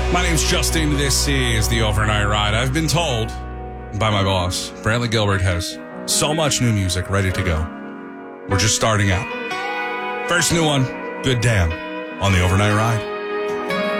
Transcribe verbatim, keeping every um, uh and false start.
My name's Justin. This is the Overnight Ride. I've been told by my boss, Brantley Gilbert, has so much new music ready to go. We're just starting out. First new one, Good Damn, on the Overnight Ride.